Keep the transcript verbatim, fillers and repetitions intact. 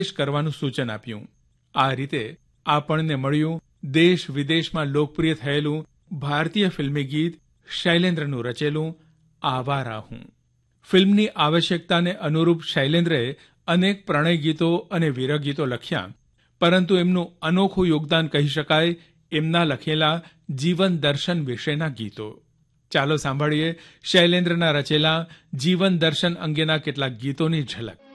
કરવાનું સૂચન આપ્યું. આ રીતે આપણને મળ્યું દેશ વિદેશમાં લોકપ્રિય થયેલું ભારતીય ફિલ્મી ગીત શૈલેન્દ્રનું રચેલું આવારા હું. ફિલ્મની આવશ્યકતાને અનુરૂપ શૈલેન્દ્રએ અનેક પ્રણય ગીતો અને વીર ગીતો લખ્યા, પરંતુ એમનું અનોખું યોગદાન કહી શકાય એમના લખેલા જીવન દર્શન વિશેના ગીતો. ચાલો સાંભળીએ શૈલેન્દ્રના રચેલા જીવન દર્શન અંગેના કેટલાક ગીતોની ઝલક.